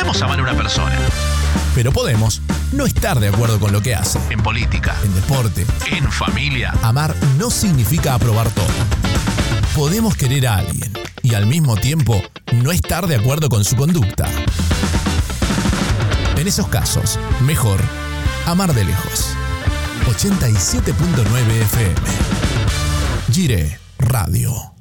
Podemos amar a una persona. Pero podemos no estar de acuerdo con lo que hace. En política, En deporte, en familia. amar no significa aprobar todo. Podemos querer a alguien y al mismo tiempo no estar de acuerdo con su conducta. En esos casos, mejor amar de lejos. 87.9 FM. Gire Radio.